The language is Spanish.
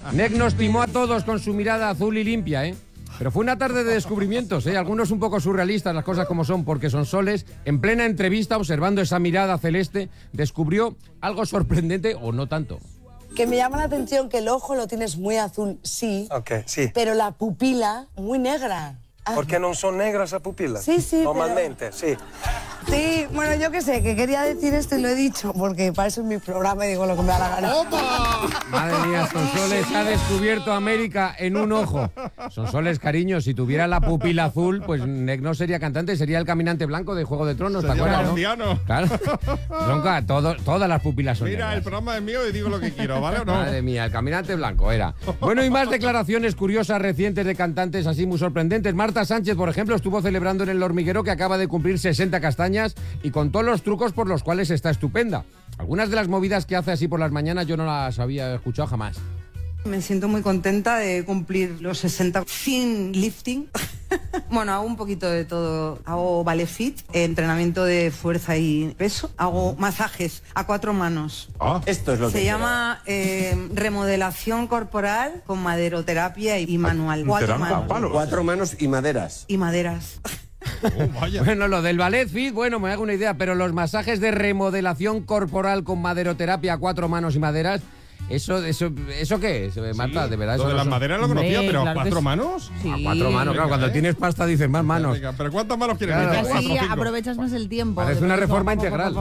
Nick nos timó a todos con su mirada azul y limpia, ¿eh? Pero fue una tarde de descubrimientos, ¿eh? Algunos un poco surrealistas, las cosas como son, porque Sonsoles, en plena entrevista, observando esa mirada celeste, descubrió algo sorprendente, o no tanto. Que me llama la atención que el ojo lo tienes muy azul, sí. Ok, sí. Pero la pupila muy negra. Porque no son negras las pupilas. Sí, sí, normalmente, sí. Sí, bueno, yo qué sé, que quería decir esto y lo he dicho, porque para eso es mi programa y digo lo que me da la gana. Madre mía, Sonsoles ha descubierto América en un ojo. Sonsoles, cariño, si tuviera la pupila azul, pues Nick no sería cantante, sería el caminante blanco de Juego de Tronos, ¿te acuerdas, no? Marciano. Claro. Todas las pupilas son Mira, negras. el programa es mío y digo lo que quiero, ¿vale o no? Madre mía, el caminante blanco era. Bueno, y más declaraciones curiosas recientes de cantantes así muy sorprendentes. Marta Sánchez, por ejemplo, estuvo celebrando en El Hormiguero que acaba de cumplir 60 castañas y contó los trucos por los cuales está estupenda. Algunas de las movidas que hace así por las mañanas yo no las había escuchado jamás. Me siento muy contenta de cumplir los 60 sin lifting. Bueno, hago un poquito de todo. Hago ballet fit, entrenamiento de fuerza y peso. Hago masajes a 4 manos. Esto es lo que Se llama remodelación corporal con maderoterapia y manual. 4 manos. 4 manos y maderas. Y maderas. Bueno, lo del ballet fit, bueno, me hago una idea, pero los masajes de remodelación corporal con maderoterapia a 4 manos y maderas, ¿eso qué es, Marta? Sí, de verdad, lo eso de no las son- maderas lo conocía, Hombre, pero claro ¿a que 4 sí. manos? Sí. A 4 manos, claro, cuando tienes pasta dices más manos. Venga, pero ¿cuántas manos quieres? Claro, Meter? así 4 o 5. aprovechas más el tiempo. Parece una reforma integral.